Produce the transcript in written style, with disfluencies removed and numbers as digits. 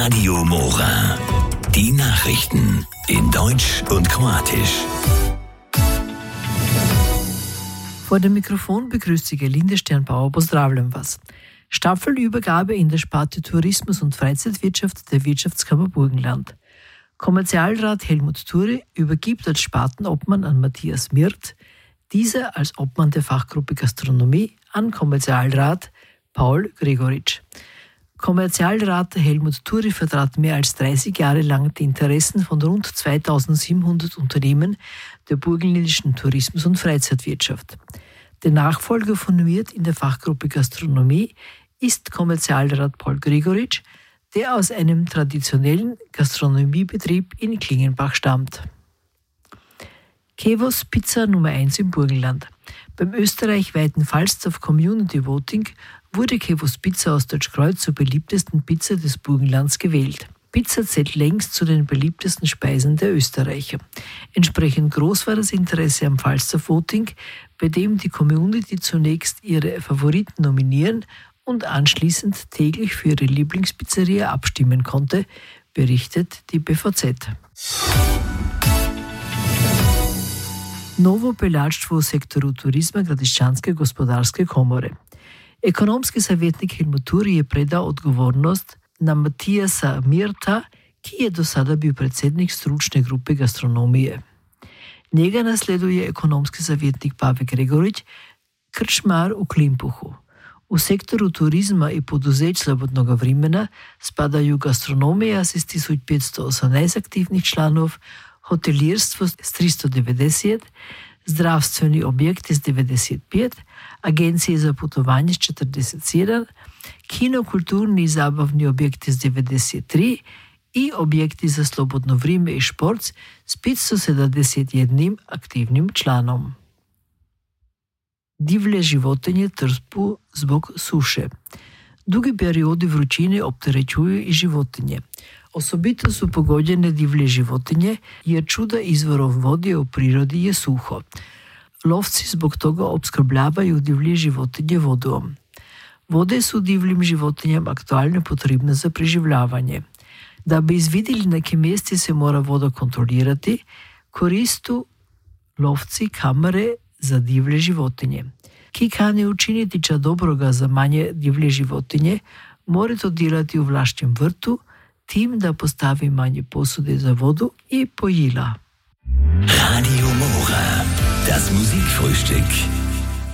Radio Mora. Die Nachrichten in Deutsch und Kroatisch. Vor dem Mikrofon begrüßt Sie Gerlinde Sternbauer. Pozdravljam vas. Staffelübergabe in der Sparte Tourismus und Freizeitwirtschaft der Wirtschaftskammer Burgenland. Kommerzialrat Helmut Thuri übergibt als Spartenobmann an Matthias Mirth, dieser als Obmann der Fachgruppe Gastronomie an Kommerzialrat Paul Gregoritsch. Kommerzialrat Helmut Thuri vertrat mehr als 30 Jahre lang die Interessen von rund 2700 Unternehmen der burgenländischen Tourismus- und Freizeitwirtschaft. Der Nachfolger von Mirth in der Fachgruppe Gastronomie ist Kommerzialrat Paul Gregoritsch, der aus einem traditionellen Gastronomiebetrieb in Klingenbach stammt. Kevos Pizza Nummer 1 im Burgenland. Beim österreichweiten Falstaff Community Voting wurde Kevos Pizza aus Deutschkreuz zur beliebtesten Pizza des Burgenlands gewählt. Pizza zählt längst zu den beliebtesten Speisen der Österreicher. Entsprechend groß war das Interesse am Falstaff Voting, bei dem die Community zunächst ihre Favoriten nominieren und anschließend täglich für ihre Lieblingspizzeria abstimmen konnte, berichtet die BVZ. Novo peljadstvo v sektoru turizma Gradiščanske gospodarske komore. Ekonomski savjetnik Helmut Thuri je predal odgovornost na Matthiasa Mirtha, ki je do sada bil predsednik stručne grupe gastronomije. Njega nasleduje ekonomski savjetnik Pavel Gregorič, krčmar v Klimpuhu. U sektoru turizma i poduzeć slobodnog vremena spadaju gastronomija s 1518 aktivnih članov, hotelirstvo s 390, zdravstveni objekti s 95, agencije za putovanje s 47, kino, kulturni i zabavni objekti s 93 i objekti za slobodno vrijeme i šport s 571 aktivnim članom. Divlje životinje trpu zbog suše. Dugi periodi vrućine opterećuju i životinje. Osobito su pogođene divlje životinje jer čuda izvorov vode u prirodi je suho. Lovci zbog toga opskrbljavaju divlje životinje vodom. Vode su divljim životinjama aktualno potrebne za preživljavanje. Da bi izvidjeli na kim mjesti se mora voda kontrolirati, koristu lovci kamere za divlje životinje. Ki kane učiniti ča dobroga za manje divlje životinje, mora to delati u vlašćem vrtu, tim da postavi manje posude za vodu i pojila. Radio Mora, das Musikfrühstück.